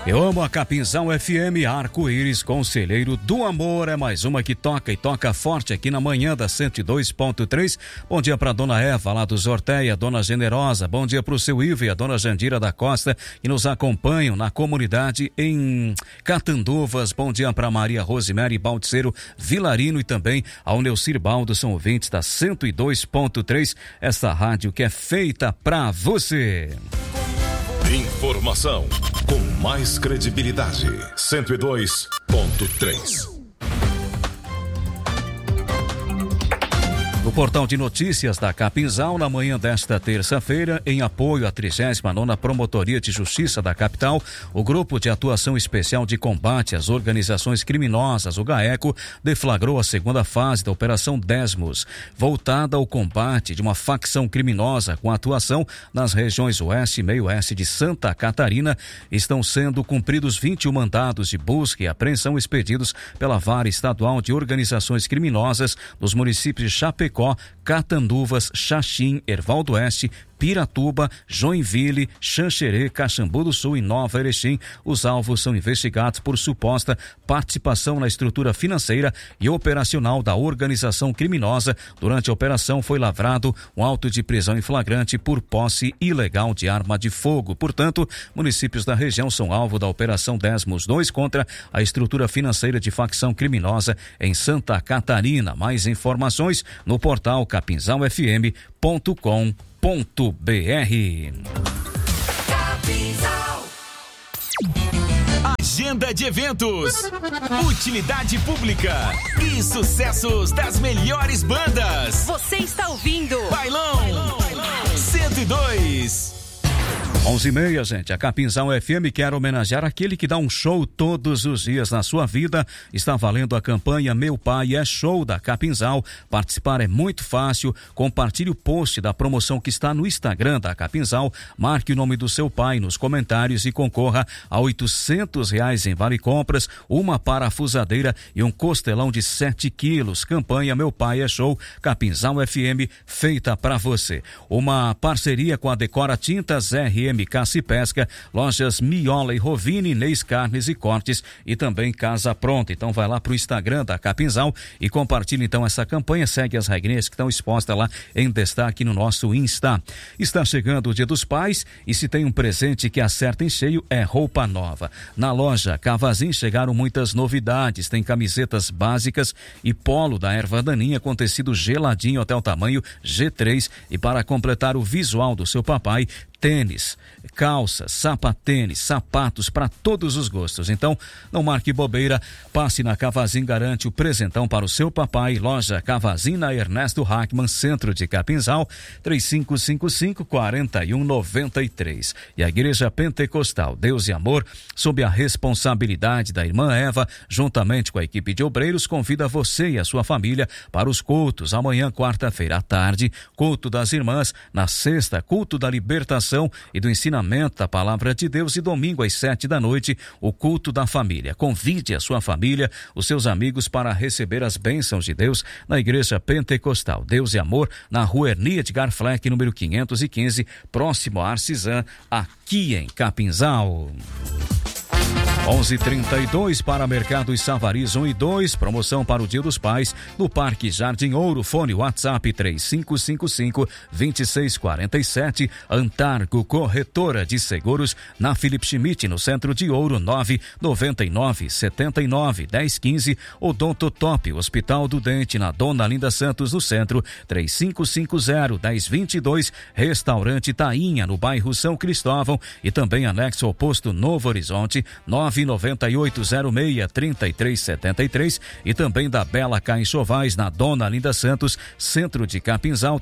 Eu amo a Capinzal FM, Arco-Íris, Conselheiro do Amor, é mais uma que toca e toca forte aqui na manhã da 102.3. Bom dia pra dona Eva lá do Zorteia, dona Generosa, bom dia pro seu Ivo e a dona Jandira da Costa que nos acompanham na comunidade em Catanduvas. Bom dia pra Maria Rosemary Baldiceiro Vilarino e também ao Neucir Baldo, são ouvintes da 102.3, essa rádio que é feita pra você. Informação com mais credibilidade. 102.3. No portal de notícias da Capinzal, na manhã desta terça-feira, em apoio à 39ª Promotoria de Justiça da capital, o Grupo de Atuação Especial de Combate às Organizações Criminosas, o GAECO, deflagrou a segunda fase da Operação Desmos, voltada ao combate de uma facção criminosa com atuação nas regiões oeste e meio-oeste de Santa Catarina. Estão sendo cumpridos 21 mandados de busca e apreensão expedidos pela Vara Estadual de Organizações Criminosas nos municípios de Chapecó, Catanduvas, Xaxim, Erval do Oeste, Piratuba, Joinville, Xanxerê, Caxambu do Sul e Nova Erechim. Os alvos são investigados por suposta participação na estrutura financeira e operacional da organização criminosa. Durante a operação foi lavrado um auto de prisão em flagrante por posse ilegal de arma de fogo. Portanto, municípios da região são alvo da Operação Desmos 2 contra a estrutura financeira de facção criminosa em Santa Catarina. Mais informações no portal capinzalfm.com.br. Agenda de eventos, utilidade pública e sucessos das melhores bandas. Você está ouvindo Bailão 102. 11h30, gente. A Capinzal FM quer homenagear aquele que dá um show todos os dias na sua vida. Está valendo a campanha Meu Pai é Show da Capinzal. Participar é muito fácil. Compartilhe o post da promoção que está no Instagram da Capinzal. Marque o nome do seu pai nos comentários e concorra a R$800 em vale compras, uma parafusadeira e um costelão de 7 quilos. Campanha Meu Pai é Show, Capinzal FM, feita para você. Uma parceria com a Decora Tintas, RM Caça e Pesca, lojas Miola e Rovini, Neis Carnes e Cortes e também Casa Pronta. Então vai lá pro Instagram da Capinzal e compartilha então essa campanha, segue as regrinhas que estão expostas lá em destaque no nosso Insta. Está chegando o Dia dos Pais e se tem um presente que acerta em cheio é roupa nova. Na loja Cavazin chegaram muitas novidades, tem camisetas básicas e polo da erva daninha com tecido geladinho até o tamanho G3 e para completar o visual do seu papai, tênis, calças, sapatênis, sapatos para todos os gostos. Então, não marque bobeira, passe na Cavazin, garante o presentão para o seu papai. Loja Cavazin na Ernesto Hackman, centro de Capinzal, 3555-4193. E a Igreja Pentecostal Deus e Amor, sob a responsabilidade da irmã Eva, juntamente com a equipe de obreiros, convida você e a sua família para os cultos. Amanhã, quarta-feira à tarde, culto das irmãs, na sexta, culto da libertação e do ensinamento da palavra de Deus e domingo às 7h, o culto da família. Convide a sua família, os seus amigos para receber as bênçãos de Deus na Igreja Pentecostal Deus e Amor, na rua Ernie Edgar Fleck, número 515, próximo a Arcisã, aqui em Capinzal. 11h32 para Mercado Savariz 1 e 2, promoção para o Dia dos Pais no Parque Jardim Ouro, fone WhatsApp 3555-2647, Antargo Corretora de Seguros na Philip Schmidt no centro de Ouro, 999-79-1015, Odontotop, Hospital do Dente na Dona Linda Santos no centro, 3550-1022, Restaurante Tainha no bairro São Cristóvão e também anexo ao posto Novo Horizonte, 99806-3373 e também da Bela Cá Enxovais na Dona Linda Santos, centro de Capinzal,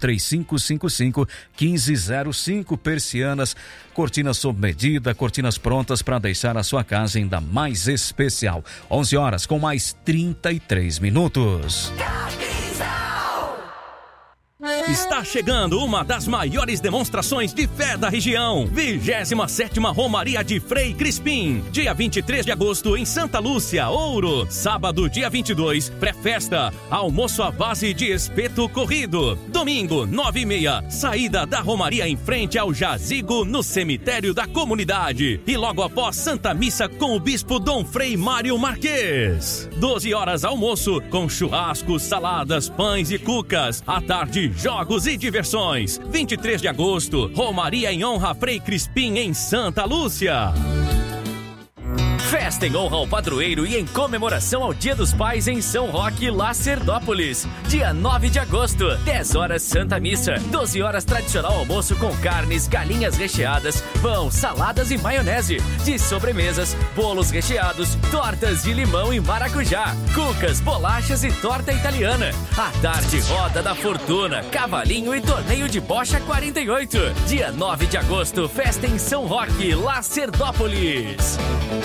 3555-1505, persianas, cortinas sob medida, cortinas prontas para deixar a sua casa ainda mais especial. 11h com mais 33 minutos. Está chegando uma das maiores demonstrações de fé da região. 27ª Romaria de Frei Crispim. Dia 23 de agosto em Santa Lúcia, Ouro. Sábado, dia 22, pré-festa. Almoço à base de espeto corrido. Domingo, 9h30. Saída da Romaria em frente ao jazigo no cemitério da comunidade. E logo após Santa Missa com o Bispo Dom Frei Mário Marques. 12 horas almoço com churrascos, saladas, pães e cucas. À tarde, jogos e diversões. 23 de agosto, Romaria em honra a Frei Crispim em Santa Lúcia. Festa em honra ao padroeiro e em comemoração ao Dia dos Pais em São Roque, Lacerdópolis. Dia 9 de agosto, 10 horas Santa Missa, 12 horas tradicional almoço com carnes, galinhas recheadas, pão, saladas e maionese. De sobremesas, bolos recheados, tortas de limão e maracujá, cucas, bolachas e torta italiana. À tarde, roda da fortuna, cavalinho e torneio de bocha 48. Dia 9 de agosto, festa em São Roque, Lacerdópolis.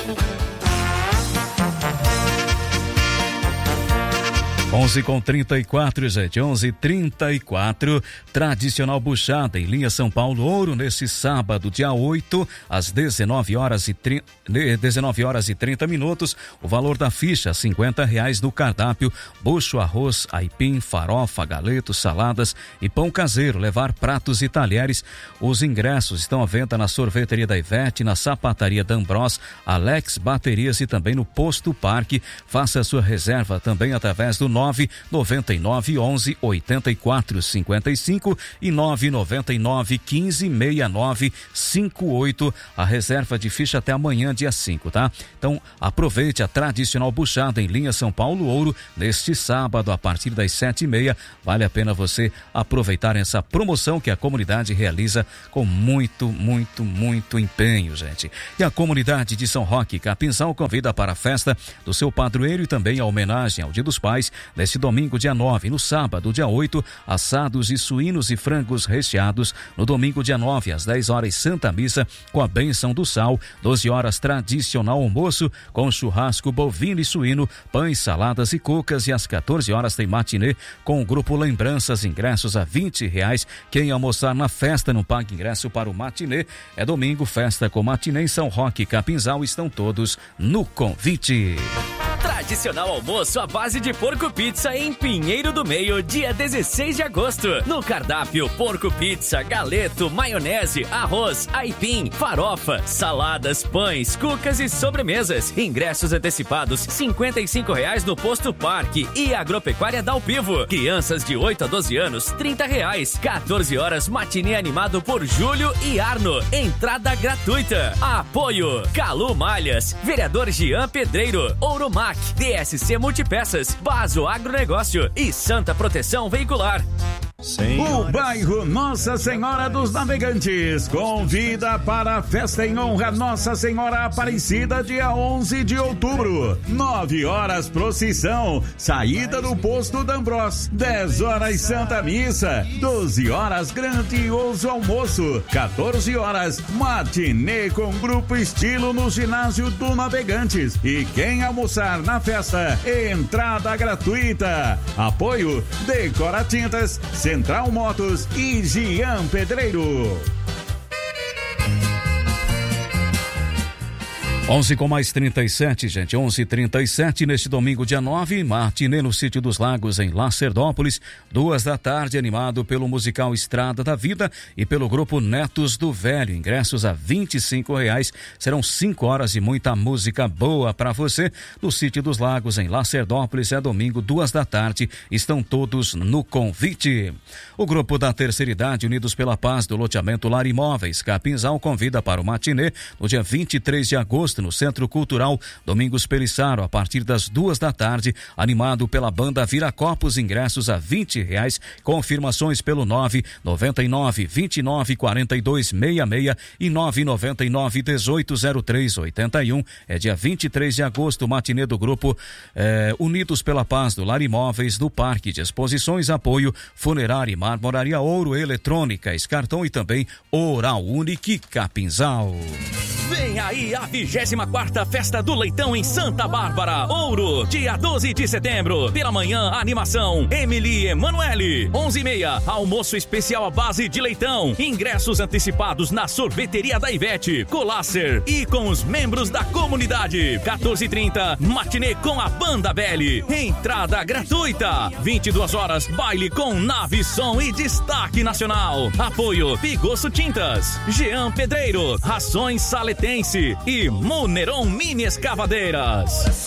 11h34, gente, 11h34, tradicional buchada em linha São Paulo Ouro, nesse sábado, dia 8, às 19 horas e 30 minutos, o valor da ficha, R$50 no cardápio, bucho, arroz, aipim, farofa, galeto, saladas e pão caseiro, levar pratos e talheres. Os ingressos estão à venda na sorveteria da Ivete, na sapataria da Ambrós, Alex Baterias e também no Posto Parque. Faça a sua reserva também através do 999 11 84 55 e 999 15 69 58. A reserva de ficha até amanhã, dia 5, tá? Então, aproveite a tradicional buchada em linha São Paulo Ouro neste sábado a partir das 7h30. Vale a pena você aproveitar essa promoção que a comunidade realiza com muito empenho, gente. E a comunidade de São Roque, Capinzal, convida para a festa do seu padroeiro e também a homenagem ao Dia dos Pais neste domingo, dia 9, no sábado, dia 8, assados de suínos e frangos recheados. No domingo, dia 9, às 10 horas, Santa Missa com a bênção do sal. 12 horas, tradicional almoço com churrasco bovino e suíno, pães, saladas e cucas. E às 14 horas tem matinê com o grupo Lembranças, ingressos a R$20. Quem almoçar na festa não paga ingresso para o matinê. É domingo, festa com matinê em São Roque, Capinzal, estão todos no convite. Tradicional almoço à base de porco pizza em Pinheiro do Meio, dia 16 de agosto. No cardápio, porco pizza, galeto, maionese, arroz, aipim, farofa, saladas, pães, cucas e sobremesas. Ingressos antecipados R$55 no Posto Parque e Agropecuária Dalpivo. Crianças de 8 a 12 anos, R$30. 14 horas, matinê animado por Júlio e Arno. Entrada gratuita. Apoio Calu Malhas, vereador Jean Pedreiro, Ouromac, DSC Multipeças, Baso Agronegócio e Santa Proteção Veicular. O bairro Nossa Senhora dos Navegantes convida para a festa em honra Nossa Senhora Aparecida, dia 11 de outubro. 9 horas procissão, saída do Posto da Ambrós. 10 horas Santa Missa. 12 horas grandioso almoço. 14 horas matinê com grupo estilo no ginásio do Navegantes. E quem almoçar na festa, entrada gratuita. Apoio Decora Tintas, Central Motos e Jean Pedreiro. 11h37, gente, 11h37, neste domingo, dia 9, matinê no Sítio dos Lagos, em Lacerdópolis, 14h, animado pelo musical Estrada da Vida e pelo grupo Netos do Velho. Ingressos a R$25, serão 5 horas e muita música boa para você. No Sítio dos Lagos, em Lacerdópolis, é domingo, 14h, estão todos no convite. O grupo da Terceira Idade, Unidos pela Paz, do loteamento Lar Imóveis, Capinzal, convida para o matinê no dia 23 de agosto, no Centro Cultural Domingos Pelissaro, a partir das 14h, animado pela banda Viracopos. Ingressos a R$20. Confirmações pelo 999 29 42 66 e 999 18 03 81. É dia 23 de agosto, matinê do grupo Unidos pela Paz, do Lar Imóveis, do Parque de Exposições. Apoio Funerária, Marmoraria Ouro, Eletrônica, Escartão e também Oral Unique Capinzal. Vem aí a 20ª 24ª Festa do Leitão em Santa Bárbara, Ouro, dia 12 de setembro. Pela manhã, animação Emily Emanuele, 11h30, almoço especial à base de leitão. Ingressos antecipados na sorveteria da Ivete, Colácer e com os membros da comunidade. 14h30, matinê com a Banda Belly. Entrada gratuita. 22 horas, baile com nave, som e destaque nacional. Apoio Pigosso Tintas, Jean Pedreiro, Rações Saletense e Muneron Mini Escavadeiras.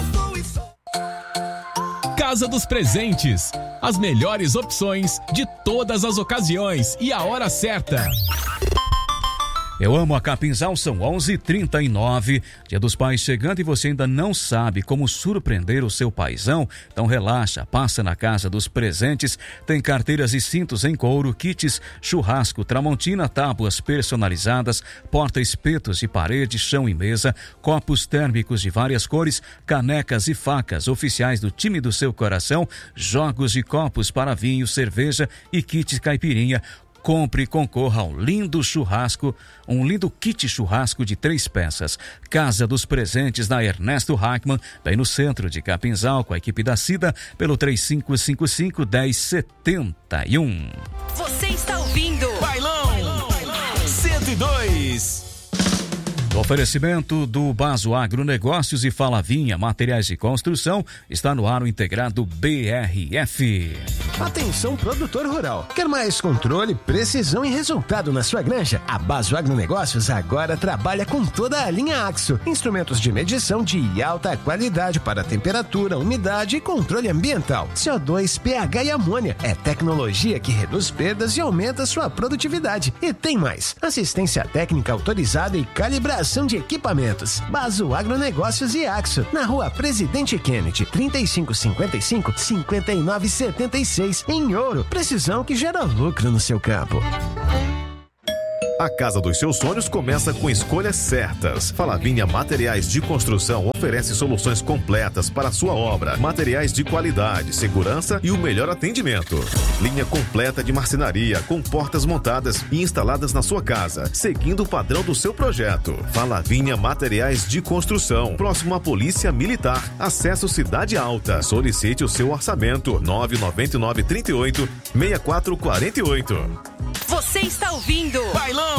Casa dos Presentes, as melhores opções de todas as ocasiões e a hora certa. Eu amo a Capinzal, são 11h39, Dia dos Pais chegando e você ainda não sabe como surpreender o seu paizão? Então relaxa, passa na Casa dos Presentes, tem carteiras e cintos em couro, kits, churrasco, Tramontina, tábuas personalizadas, porta-espetos de parede, chão e mesa, copos térmicos de várias cores, canecas e facas oficiais do time do seu coração, jogos de copos para vinho, cerveja e kit caipirinha. Compre e concorra a um lindo churrasco, um lindo kit churrasco de 3 peças. Casa dos Presentes na Ernesto Hackman, bem no centro de Capinzal, com a equipe da Cida, pelo 3555-1071. Você está ouvindo Bailão 102. O oferecimento do Baso Agronegócios e Falavinha Materiais de Construção está no ar o integrado BRF. Atenção, produtor rural. Quer mais controle, precisão e resultado na sua granja? A Baso Agronegócios agora trabalha com toda a linha Axo. Instrumentos de medição de alta qualidade para temperatura, umidade e controle ambiental. CO2, pH e amônia. É tecnologia que reduz perdas e aumenta sua produtividade. E tem mais. Assistência técnica autorizada e calibração de equipamentos. Baso Agronegócios e Axo. Na rua Presidente Kennedy, 3555-5976, em Ouro. Precisão que gera lucro no seu campo. A casa dos seus sonhos começa com escolhas certas. Falavinha Materiais de Construção oferece soluções completas para a sua obra. Materiais de qualidade, segurança e o melhor atendimento. Linha completa de marcenaria, com portas montadas e instaladas na sua casa, seguindo o padrão do seu projeto. Falavinha Materiais de Construção, próximo à Polícia Militar. Acesso Cidade Alta. Solicite o seu orçamento. 999-38-6448. Você está ouvindo Bailão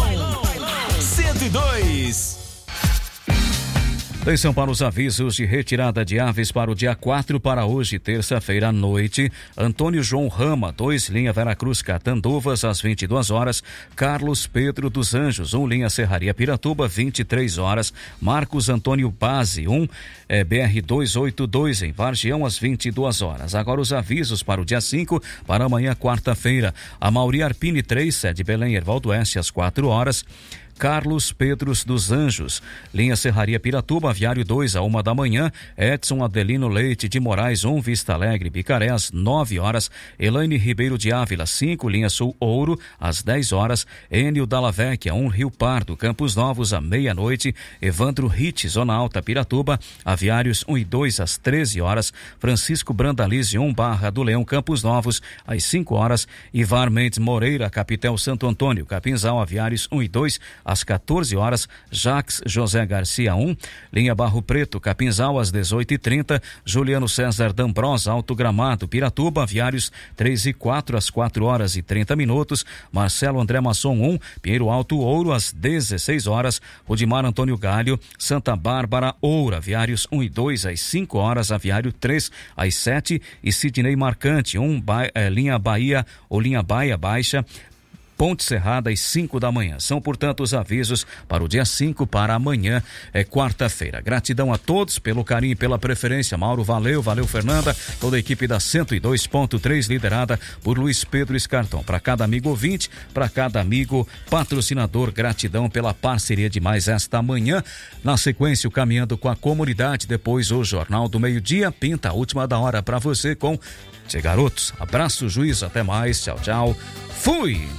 102. Atenção para os avisos de retirada de aves para o dia 4 para hoje, terça-feira à noite. Antônio João Rama, 2, linha Veracruz Catanduvas, às 22 horas. Carlos Pedro dos Anjos, 1, linha Serraria Piratuba, 23 horas. Marcos Antônio Base, 1, BR 282, em Vargião, às 22 horas. Agora os avisos para o dia 5, para amanhã, quarta-feira. A Mauri Arpini 3, sede Belém, Ervaldo Oeste, às 4 horas. Carlos Pedros dos Anjos, linha Serraria Piratuba, Aviário 2, à 1 da manhã. Edson Adelino Leite de Moraes, 1, Vista Alegre, Bicaré, às 9 horas. Elaine Ribeiro de Ávila, 5, linha Sul Ouro, às 10 horas. Enio Dallavecchia, 1, Rio Pardo, Campos Novos, à meia-noite. Evandro Ritt, Zona Alta Piratuba, Aviários 1 e 2, às 13 horas. Francisco Brandalize, 1, Barra do Leão, Campos Novos, às 5 horas. Ivar Mendes Moreira, Capitel Santo Antônio, Capinzal, Aviários 1 e 2, às 14 horas, Jacques José Garcia 1, linha Barro Preto, Capinzal, às 18h30, Juliano César D'Ambrosa, Alto Gramado, Piratuba, Aviários 3 e 4, às 4 horas e 30 minutos, Marcelo André Masson 1, Pinheiro Alto Ouro, às 16 horas, Rudimar Antônio Galho, Santa Bárbara Ouro, Aviários 1 e 2, às 5 horas, Aviário 3, às 7, e Sidney Marcante 1, linha Bahia ou linha Baia Baixa, Ponte Serrada, às 5 da manhã. São, portanto, os avisos para o dia 5, para amanhã, quarta-feira. Gratidão a todos pelo carinho e pela preferência. Mauro, valeu Fernanda, toda a equipe da 102.3, liderada por Luiz Pedro Escartão. Para cada amigo ouvinte, para cada amigo patrocinador, gratidão pela parceria de mais esta manhã. Na sequência, o Caminhando com a Comunidade, depois o Jornal do Meio-Dia, pinta a última da hora para você com Tchê Garotos. Abraço, juiz, até mais, tchau, tchau, fui!